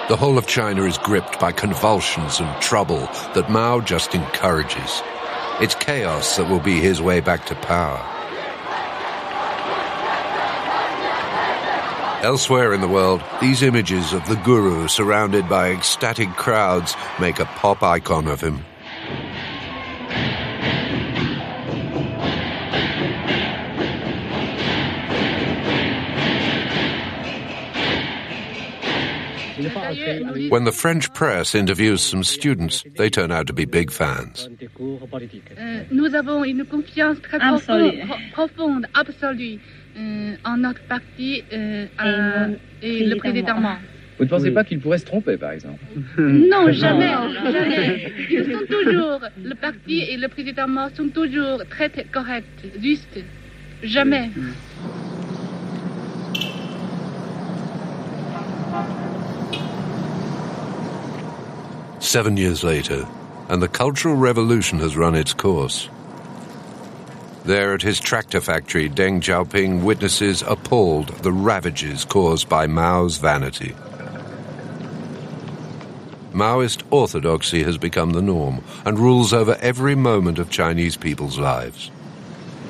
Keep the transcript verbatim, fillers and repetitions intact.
The whole of China is gripped by convulsions and trouble that Mao just encourages. It's chaos that will be his way back to power. Elsewhere in the world, these images of the guru surrounded by ecstatic crowds make a pop icon of him. When the French press interviews some students, they turn out to be big fans. Nous avons une confiance très profonde, absolue, en notre parti et le président Mao. Vous ne pensez pas qu'il pourrait se tromper, par exemple? Non, jamais, jamais. Ils sont toujours, le parti et le président Mao sont toujours très corrects, justes. Jamais. Seven years later, and the Cultural Revolution has run its course. There at his tractor factory, Deng Xiaoping witnesses appalled the ravages caused by Mao's vanity. Maoist orthodoxy has become the norm and rules over every moment of Chinese people's lives.